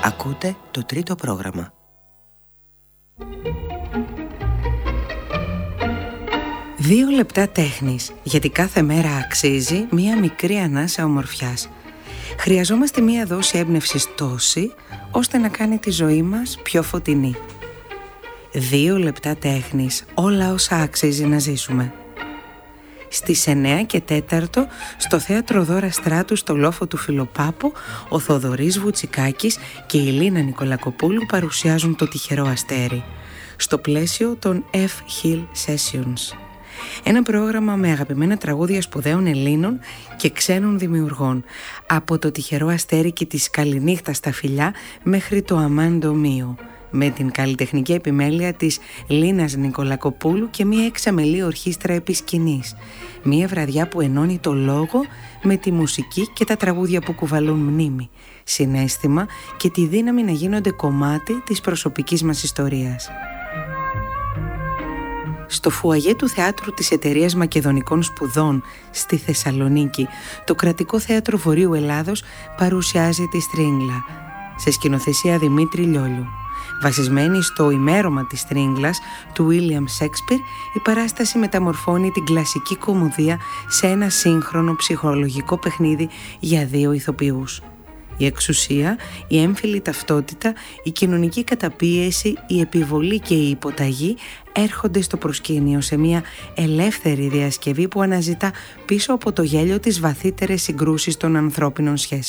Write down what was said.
Ακούτε το τρίτο πρόγραμμα. Δύο λεπτά τέχνης, γιατί κάθε μέρα αξίζει μία μικρή ανάσα ομορφιάς. Χρειαζόμαστε μία δόση έμπνευσης τόση, ώστε να κάνει τη ζωή μας πιο φωτεινή. 2 λεπτά τέχνης, όλα όσα αξίζει να ζήσουμε. Στις 9 και 4 στο Θέατρο Δώρα Στράτου στο λόφο του Φιλοπάπου, ο Θοδωρής Βουτσικάκης και η Λίνα Νικολακοπούλου παρουσιάζουν το τυχερό αστέρι, στο πλαίσιο των F. Hill Sessions. Ένα πρόγραμμα με αγαπημένα τραγούδια σπουδαίων Ελλήνων και ξένων δημιουργών, από το τυχερό αστέρι και τη καληνύχτα στα φιλιά μέχρι το Αμάντο Μίο, με την καλλιτεχνική επιμέλεια της Λίνας Νικολακοπούλου και μια εξαμελή ορχήστρα επί σκηνής. Μια βραδιά που ενώνει το λόγο με τη μουσική και τα τραγούδια που κουβαλούν μνήμη, συναίσθημα και τη δύναμη να γίνονται κομμάτι της προσωπικής μας ιστορίας. Στο φουαγέ του Θεάτρου της Εταιρείας Μακεδονικών Σπουδών στη Θεσσαλονίκη, το Κρατικό Θέατρο Βορείου Ελλάδος παρουσιάζει τη Στρίγγλα, σε σκηνοθεσία Δημήτρη Λιόλιου. Βασισμένη στο ημέρωμα της Στρίγγλας του William Shakespeare, η παράσταση μεταμορφώνει την κλασική κωμωδία σε ένα σύγχρονο ψυχολογικό παιχνίδι για 2 ηθοποιούς. Η εξουσία, η έμφυλη ταυτότητα, η κοινωνική καταπίεση, η επιβολή και η υποταγή έρχονται στο προσκήνιο σε μια ελεύθερη διασκευή που αναζητά πίσω από το γέλιο τις βαθύτερες συγκρούσεις των ανθρώπινων σχέσεων.